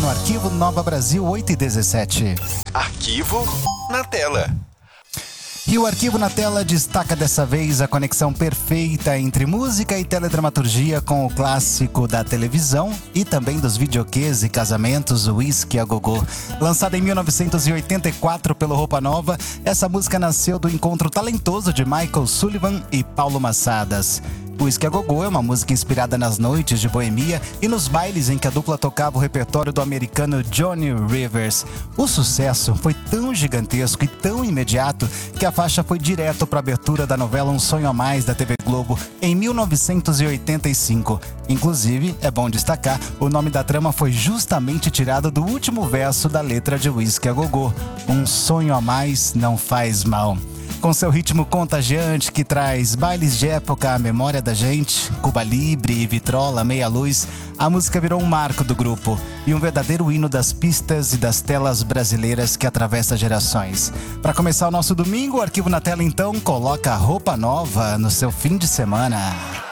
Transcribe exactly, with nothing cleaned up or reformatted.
no Arquivo Nova Brasil oito e dezessete. Arquivo na tela. E o Arquivo na Tela destaca dessa vez a conexão perfeita entre música e teledramaturgia com o clássico da televisão e também dos videoquês e casamentos, o Whisky a Gogô. Lançada em mil novecentos e oitenta e quatro pelo Roupa Nova, essa música nasceu do encontro talentoso de Michael Sullivan e Paulo Massadas. O Whisky a Gogô é uma música inspirada nas noites de boemia e nos bailes em que a dupla tocava o repertório do americano Johnny Rivers. O sucesso foi tão gigantesco e tão imediato que a faixa foi direto para a abertura da novela Um Sonho a Mais da T V Globo em mil novecentos e oitenta e cinco. Inclusive, é bom destacar, o nome da trama foi justamente tirado do último verso da letra de Whisky a Gogô. Um sonho a mais não faz mal. Com seu ritmo contagiante que traz bailes de época à memória da gente, Cuba Libre e Vitrola Meia Luz, a música virou um marco do grupo e um verdadeiro hino das pistas e das telas brasileiras que atravessa gerações. Para começar o nosso domingo, o Arquivo na Tela então coloca a Roupa Nova no seu fim de semana.